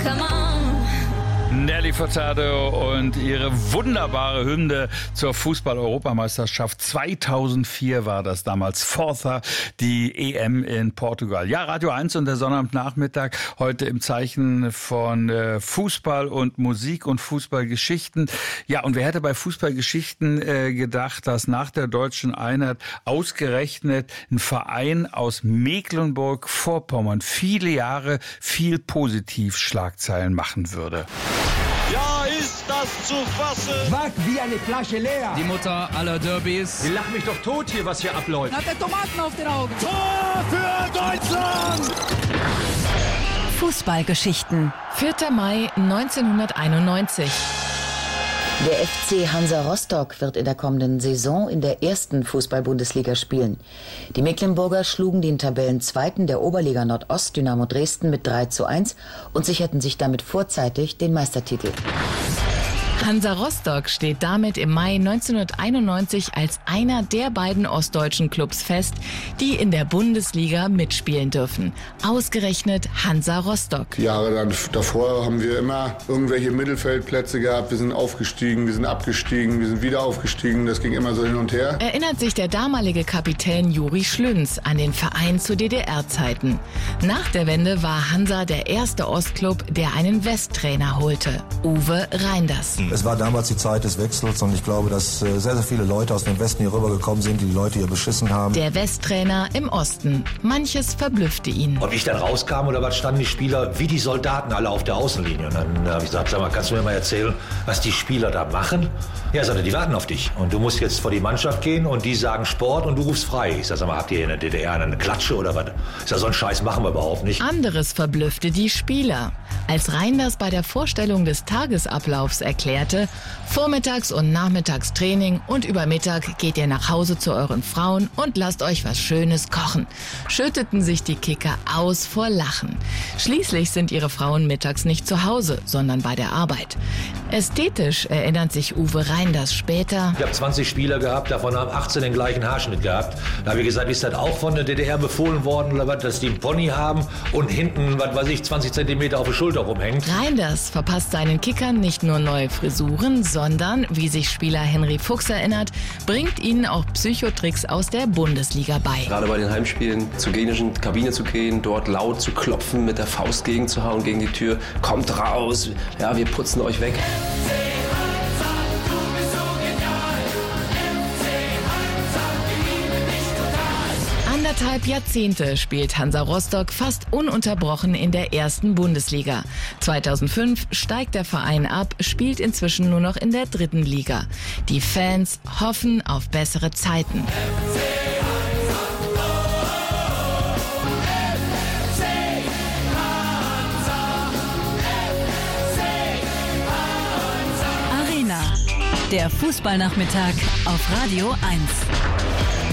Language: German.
come on. Nelly Furtado und ihre wunderbare Hymne zur Fußball-Europameisterschaft 2004 war das damals, Forza, die EM in Portugal. Ja, Radio 1 und der Sonnabendnachmittag heute im Zeichen von Fußball und Musik und Fußballgeschichten. Ja, und wer hätte bei Fußballgeschichten gedacht, dass nach der deutschen Einheit ausgerechnet ein Verein aus Mecklenburg-Vorpommern viele Jahre viel Positiv-Schlagzeilen machen würde. Ja, ist das zu fassen? Schwach wie eine Flasche leer. Die Mutter aller Derbys. Sie lachen mich doch tot hier, was hier abläuft. Hat der Tomaten auf den Augen. Tor für Deutschland! Fußballgeschichten. 4. Mai 1991. Der FC Hansa Rostock wird in der kommenden Saison in der ersten Fußball-Bundesliga spielen. Die Mecklenburger schlugen den Tabellenzweiten der Oberliga Nordost Dynamo Dresden mit 3:1 und sicherten sich damit vorzeitig den Meistertitel. Hansa Rostock steht damit im Mai 1991 als einer der beiden ostdeutschen Clubs fest, die in der Bundesliga mitspielen dürfen. Ausgerechnet Hansa Rostock. Die Jahre davor haben wir immer irgendwelche Mittelfeldplätze gehabt. Wir sind aufgestiegen, wir sind abgestiegen, wir sind wieder aufgestiegen. Das ging immer so hin und her. Erinnert sich der damalige Kapitän Juri Schlünz an den Verein zu DDR-Zeiten. Nach der Wende war Hansa der erste Ostklub, der einen Westtrainer holte, Uwe Reinders. Es war damals die Zeit des Wechsels und ich glaube, dass sehr, sehr viele Leute aus dem Westen hier rübergekommen sind, die Leute hier beschissen haben. Der Westtrainer im Osten. Manches verblüffte ihn. Ob ich dann rauskam oder was, standen die Spieler wie die Soldaten alle auf der Außenlinie. Und dann habe ich gesagt, sag mal, kannst du mir mal erzählen, was die Spieler da machen? Ja, sagte, die warten auf dich. Und du musst jetzt vor die Mannschaft gehen und die sagen Sport und du rufst frei. Ich sag mal, habt ihr in der DDR eine Klatsche oder was? Ich sag, so einen Scheiß machen wir überhaupt nicht. Anderes verblüffte die Spieler. Als Reinders bei der Vorstellung des Tagesablaufs erklärte, vormittags und nachmittags Training und über Mittag geht ihr nach Hause zu euren Frauen und lasst euch was Schönes kochen, schütteten sich die Kicker aus vor Lachen. Schließlich sind ihre Frauen mittags nicht zu Hause, sondern bei der Arbeit. Ästhetisch erinnert sich Uwe Reinders später. Ich habe 20 Spieler gehabt, davon haben 18 den gleichen Haarschnitt gehabt. Da habe ich gesagt, ist das auch von der DDR befohlen worden oder was, dass die einen Pony haben und hinten, was weiß ich, 20 Zentimeter auf der Schulter rumhängt? Reinders verpasst seinen Kickern nicht nur neue Frisuren, sondern, wie sich Spieler Henry Fuchs erinnert, bringt ihnen auch Psychotricks aus der Bundesliga bei. Gerade bei den Heimspielen zur gegnerischen Kabine zu gehen, dort laut zu klopfen, mit der Faust gegenzuhauen gegen die Tür. Kommt raus, ja, wir putzen euch weg. Anderthalb Jahrzehnte spielt Hansa Rostock fast ununterbrochen in der ersten Bundesliga. 2005 steigt der Verein ab, spielt inzwischen nur noch in der dritten Liga. Die Fans hoffen auf bessere Zeiten. Arena, der Fußballnachmittag auf Radio 1.